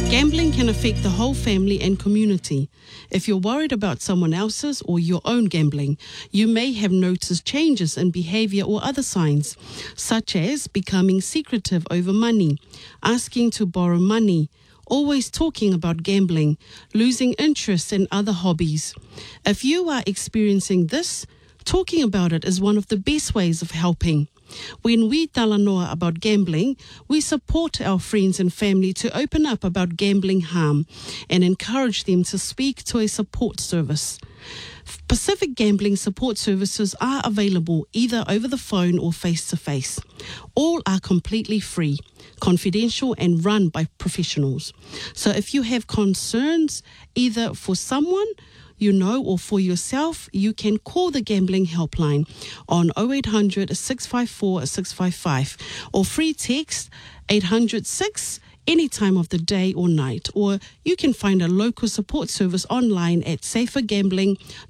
Gambling can affect the whole family and community. If you're worried about someone else's or your own gambling, you may have noticed changes in behavior or other signs, such as becoming secretive over money, asking to borrow money, always talking about gambling, losing interest in other hobbies. If you are experiencing this, talking about it is one of the best ways of helping. When we talanoa about gambling, we support our friends and family to open up about gambling harm and encourage them to speak to a support service. Pacific Gambling Support Services are available either over the phone or face-to-face. All are completely free, confidential and run by professionals. So if you have concerns either for someone you know or for yourself, you can call the Gambling Helpline on 0800 654 655 or free text 806 any time of the day or night, or you can find a local support service online at safergambling.org.nz.